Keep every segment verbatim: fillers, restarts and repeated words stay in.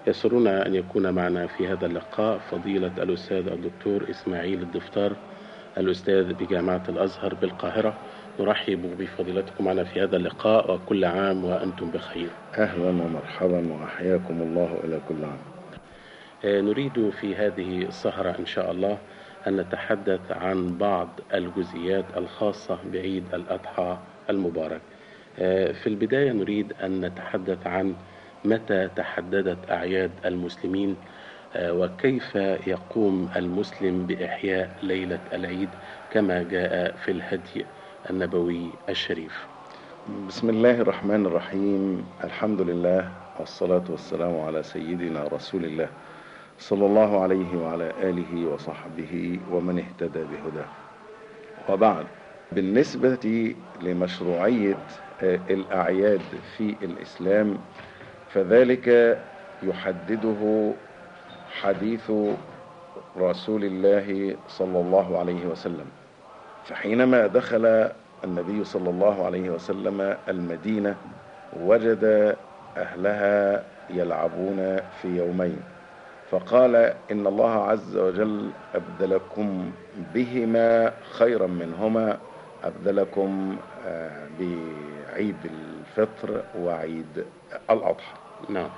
يسرنا أن يكون معنا في هذا اللقاء فضيلة الأستاذ الدكتور إسماعيل الضفطار، الأستاذ بجامعة الأزهر بالقاهرة. نرحب بفضيلتكم معنا في هذا اللقاء، وكل عام وأنتم بخير. أهلا ومرحبا وأحياكم الله إلى كل عام. نريد في هذه السهرة إن شاء الله أن نتحدث عن بعض الجزئيات الخاصة بعيد الأضحى المبارك. في البداية نريد أن نتحدث عن متى تحددت أعياد المسلمين، وكيف يقوم المسلم بإحياء ليلة العيد كما جاء في الهدي النبوي الشريف. بسم الله الرحمن الرحيم، الحمد لله والصلاة والسلام على سيدنا رسول الله صلى الله عليه وعلى آله وصحبه ومن اهتدى بهداه. وبعد، بالنسبة لمشروعية الأعياد في الإسلام فذلك يحدده حديث رسول الله صلى الله عليه وسلم. فحينما دخل النبي صلى الله عليه وسلم المدينة وجد أهلها يلعبون في يومين، فقال إن الله عز وجل أبدلكم بهما خيرا منهما، أبدلكم بعيد الفطر وعيد الأضحى. نعم.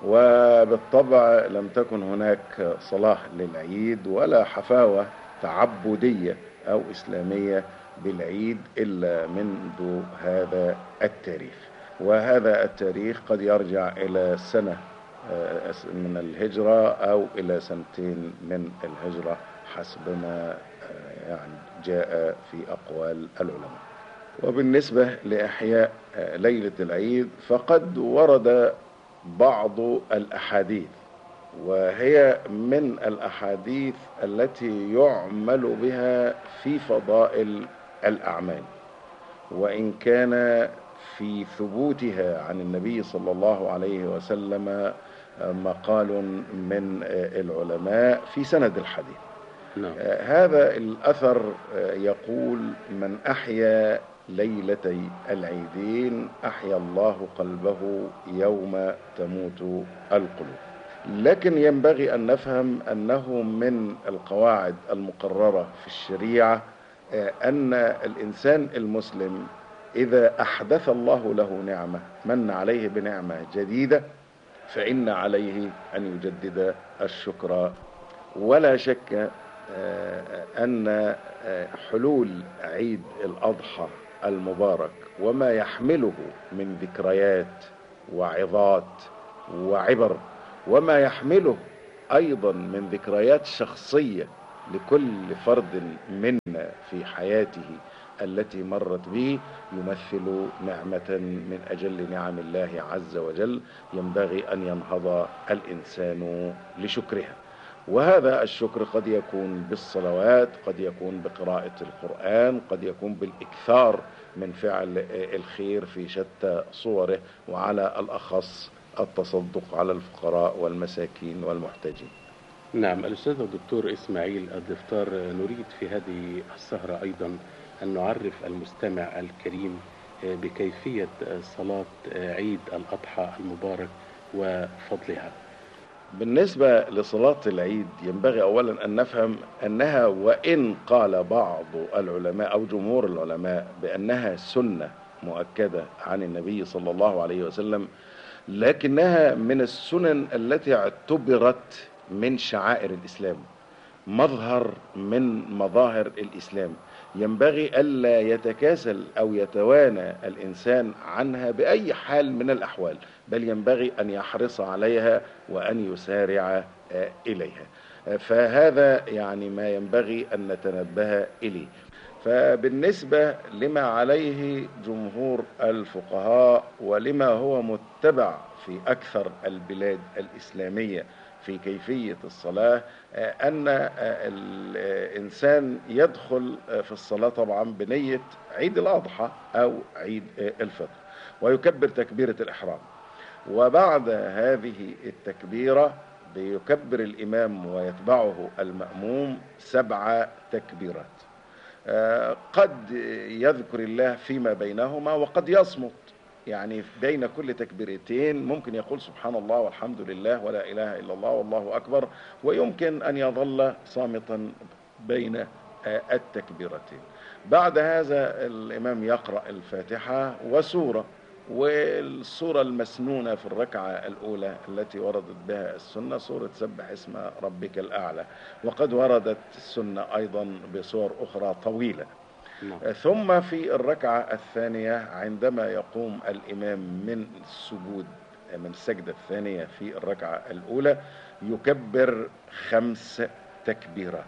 وبالطبع لم تكن هناك صلاة للعيد ولا حفاوة تعبدية أو إسلامية بالعيد إلا منذ هذا التاريخ. وهذا التاريخ قد يرجع إلى سنة من الهجرة أو إلى سنتين من الهجرة حسب ما يعني جاء في أقوال العلماء. وبالنسبة لإحياء ليلة العيد فقد ورد بعض الأحاديث، وهي من الأحاديث التي يعمل بها في فضائل الأعمال، وإن كان في ثبوتها عن النبي صلى الله عليه وسلم مقال من العلماء في سند الحديث. نعم. هذا الأثر يقول: من أحيا ليلتي العيدين أحيا الله قلبه يوم تموت القلوب. لكن ينبغي أن نفهم أنه من القواعد المقررة في الشريعة أن الإنسان المسلم إذا أحدث الله له نعمة، من عليه بنعمة جديدة، فإن عليه أن يجدد الشكر. ولا شك أن حلول عيد الأضحى المبارك وما يحمله من ذكريات وعظات وعبر، وما يحمله أيضا من ذكريات شخصية لكل فرد منا في حياته التي مرت به، يمثل نعمة من أجل نعم الله عز وجل ينبغي أن ينهض الإنسان لشكرها. وهذا الشكر قد يكون بالصلوات، قد يكون بقراءة القرآن، قد يكون بالإكثار من فعل الخير في شتى صوره، وعلى الأخص التصدق على الفقراء والمساكين والمحتاجين. نعم. الأستاذ الدكتور إسماعيل الضفطار، نريد في هذه السهرة أيضا أن نعرف المستمع الكريم بكيفية صلاة عيد الأضحى المبارك وفضلها. بالنسبة لصلاة العيد ينبغي أولا أن نفهم أنها وإن قال بعض العلماء أو جمهور العلماء بأنها سنة مؤكدة عن النبي صلى الله عليه وسلم، لكنها من السنن التي اعتبرت من شعائر الإسلام، مظهر من مظاهر الإسلام، ينبغي ألا يتكاسل أو يتوانى الإنسان عنها بأي حال من الأحوال، بل ينبغي أن يحرص عليها وأن يسارع إليها. فهذا يعني ما ينبغي أن نتنبه إليه. فبالنسبة لما عليه جمهور الفقهاء ولما هو متبع في أكثر البلاد الإسلامية في كيفية الصلاة، أن الإنسان يدخل في الصلاة طبعا بنية عيد الأضحى أو عيد الفطر، ويكبر تكبيرة الإحرام، وبعد هذه التكبيرة بيكبر الإمام ويتبعه المأموم سبع تكبيرات. قد يذكر الله فيما بينهما وقد يصمت، يعني بين كل تكبيرتين ممكن يقول سبحان الله والحمد لله ولا إله إلا الله والله أكبر، ويمكن أن يظل صامتا بين التكبيرتين. بعد هذا الإمام يقرأ الفاتحة وسورة، والسورة المسنونة في الركعة الأولى التي وردت بها السنة سورة سبح اسم ربك الأعلى، وقد وردت السنة أيضا بصور أخرى طويلة. نعم. ثم في الركعة الثانية عندما يقوم الإمام من السجود من السجدة الثانية في الركعة الأولى يكبر خمس تكبيرات،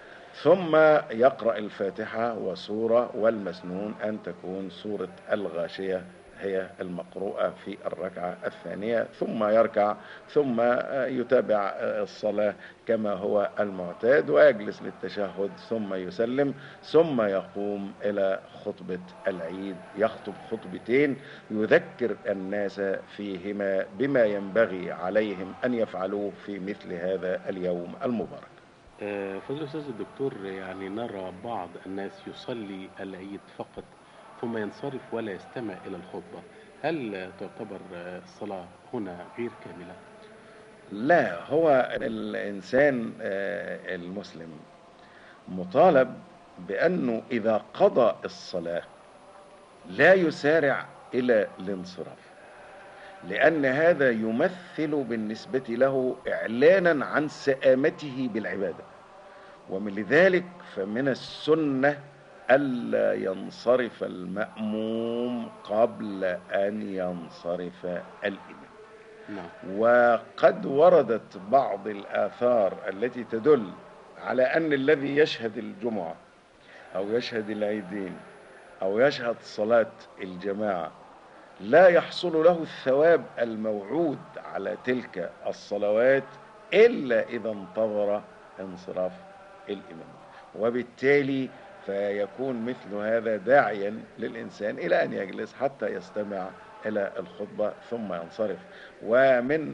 ثم يقرأ الفاتحة وسورة، والمسنون أن تكون سورة الغاشية هي المقروءة في الركعة الثانية، ثم يركع، ثم يتابع الصلاة كما هو المعتاد ويجلس للتشهد ثم يسلم، ثم يقوم إلى خطبة العيد، يخطب خطبتين يذكر الناس فيهما بما ينبغي عليهم أن يفعلوه في مثل هذا اليوم المبارك. فضل الأستاذ الدكتور، يعني نرى بعض الناس يصلي العيد فقط ثم ينصرف ولا يستمع إلى الخطبة، هل تعتبر الصلاة هنا غير كاملة؟ لا، هو الإنسان المسلم مطالب بأنه إذا قضى الصلاة لا يسارع إلى الانصراف، لأن هذا يمثل بالنسبة له إعلانا عن سآمته بالعبادة، ومن لذلك فمن السنة ألا ينصرف المأموم قبل أن ينصرف الإمام. نعم. وقد وردت بعض الآثار التي تدل على أن الذي يشهد الجمعة أو يشهد العيدين أو يشهد صلاة الجماعة لا يحصل له الثواب الموعود على تلك الصلوات إلا إذا انتظر انصراف الإمام، وبالتالي فيكون مثل هذا داعيا للإنسان إلى أن يجلس حتى يستمع إلى الخطبة ثم ينصرف. ومن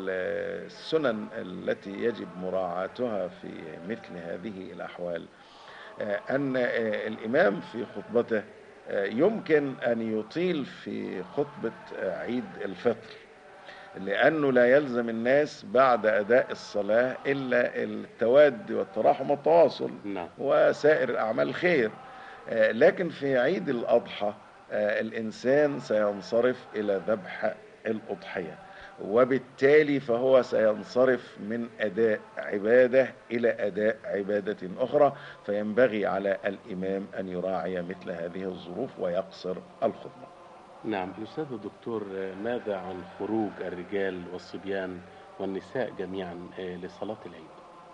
السنن التي يجب مراعاتها في مثل هذه الأحوال أن الإمام في خطبته يمكن أن يطيل في خطبة عيد الفطر، لأنه لا يلزم الناس بعد أداء الصلاة إلا التواد والتراحم والتواصل نعم. وسائر أعمال الخير، لكن في عيد الأضحى الإنسان سينصرف إلى ذبح الأضحية، وبالتالي فهو سينصرف من أداء عبادة إلى أداء عبادة أخرى، فينبغي على الإمام أن يراعي مثل هذه الظروف ويقصر الخطبة. نعم. الأستاذ الدكتور، ماذا عن خروج الرجال والصبيان والنساء جميعا لصلاة العيد؟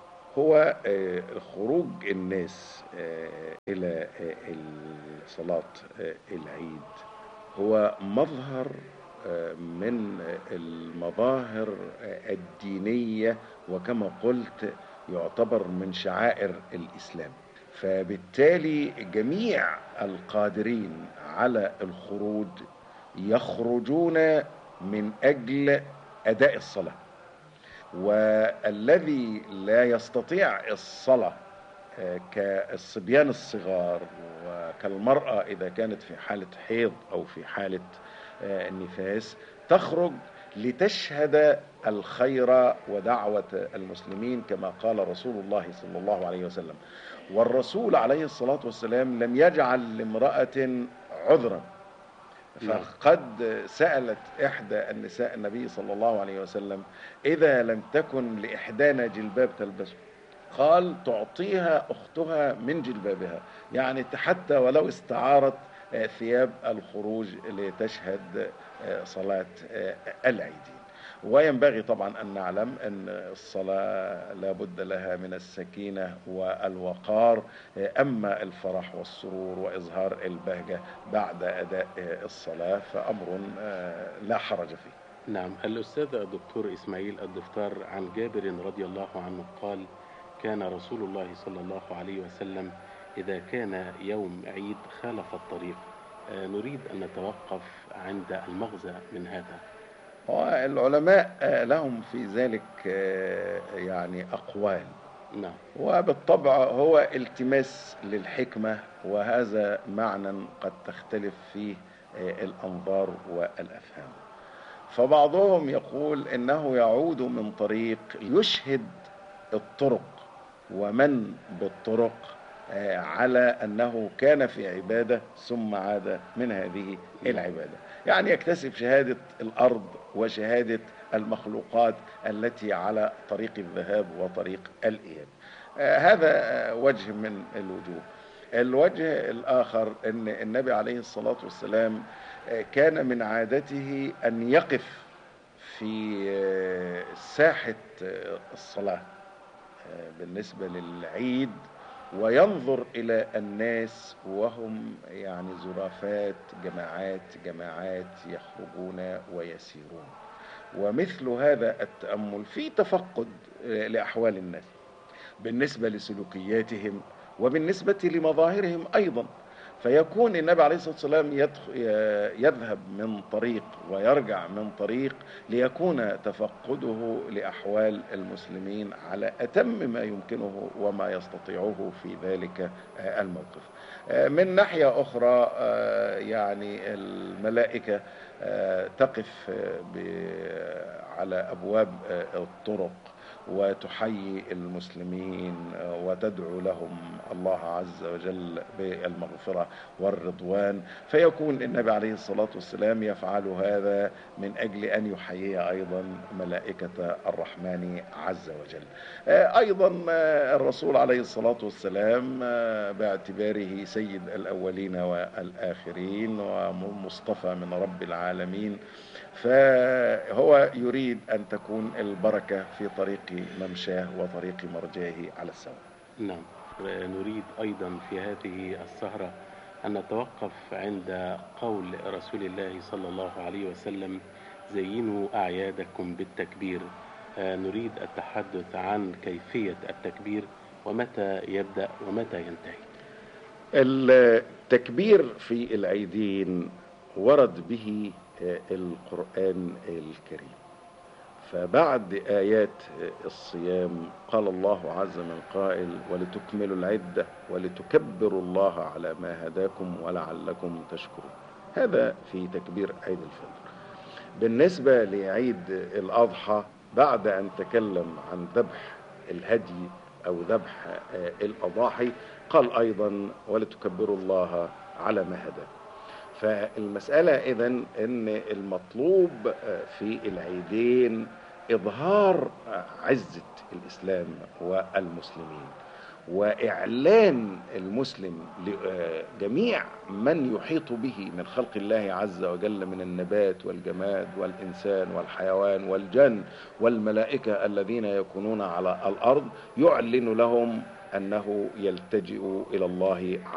هو خروج الناس إلى صلاة العيد هو مظهر من المظاهر الدينية، وكما قلت يعتبر من شعائر الإسلام، فبالتالي جميع القادرين على الخروج يخرجون من أجل أداء الصلاة، والذي لا يستطيع الصلاة كالصبيان الصغار وكالمرأة إذا كانت في حالة حيض أو في حالة النفاس تخرج لتشهد الخير ودعوة المسلمين كما قال رسول الله صلى الله عليه وسلم. والرسول عليه الصلاة والسلام لم يجعل لامرأة عذرا، فقد سألت إحدى النساء النبي صلى الله عليه وسلم إذا لم تكن لإحدانا جلباب تلبسه، قال تعطيها أختها من جلبابها، يعني حتى ولو استعارت ثياب الخروج لتشهد صلاة العيدين. وينبغي طبعا أن نعلم أن الصلاة لا بد لها من السكينة والوقار، أما الفرح والسرور وإظهار البهجة بعد أداء الصلاة فأمر لا حرج فيه. نعم. الأستاذ الدكتور إسماعيل الدفتار، عن جابر رضي الله عنه قال: كان رسول الله صلى الله عليه وسلم إذا كان يوم عيد خالف الطريق. نريد أن نتوقف عند المغزى من هذا. العلماء لهم في ذلك يعني أقوال، نعم. وبالطبع هو التماس للحكمة، وهذا معنى قد تختلف فيه الأنظار والأفهام. فبعضهم يقول إنه يعود من طريق يشهد الطرق ومن بالطرق على أنه كان في عبادة ثم عاد من هذه العبادة، يعني يكتسب شهادة الأرض وشهادة المخلوقات التي على طريق الذهاب وطريق الإياب. هذا وجه من الوجوه. الوجه الآخر أن النبي عليه الصلاة والسلام كان من عادته أن يقف في ساحة الصلاة بالنسبة للعيد وينظر إلى الناس وهم يعني زرافات، جماعات جماعات يخرجون ويسيرون. ومثل هذا التأمل في تفقد لأحوال الناس بالنسبة لسلوكياتهم وبالنسبة لمظاهرهم أيضا. فيكون النبي عليه الصلاة والسلام يذهب من طريق ويرجع من طريق ليكون تفقده لأحوال المسلمين على أتم ما يمكنه وما يستطيعه في ذلك الموقف. من ناحية أخرى يعني الملائكة تقف على أبواب الطرق وتحيي المسلمين وتدعو لهم الله عز وجل بالمغفرة والرضوان. فيكون النبي عليه الصلاة والسلام يفعل هذا من أجل أن يحيي أيضا ملائكة الرحمن عز وجل. أيضا الرسول عليه الصلاة والسلام باعتباره سيد الأولين والآخرين ومصطفى من رب العالمين، فهو يريد أن تكون البركة في طريق ممشاه وطريق مرجاه على السواء. نعم، نريد أيضا في هذه السهرة أن نتوقف عند قول رسول الله صلى الله عليه وسلم: زينوا أعيادكم بالتكبير. نريد التحدث عن كيفية التكبير ومتى يبدأ ومتى ينتهي. التكبير في العيدين ورد به القرآن الكريم، فبعد آيات الصيام قال الله عز من قائل: ولتكملوا العدة ولتكبروا الله على ما هداكم ولعلكم تشكرون. هذا في تكبير عيد الفطر. بالنسبة لعيد الأضحى بعد أن تكلم عن ذبح الهدي أو ذبح الأضاحي قال أيضا: ولتكبروا الله على ما هداكم. فالمسألة إذن أن المطلوب في العيدين إظهار عزة الإسلام والمسلمين وإعلان المسلم لجميع من يحيط به من خلق الله عز وجل من النبات والجماد والإنسان والحيوان والجن والملائكة الذين يكونون على الأرض، يعلن لهم أنه يلتجئ إلى الله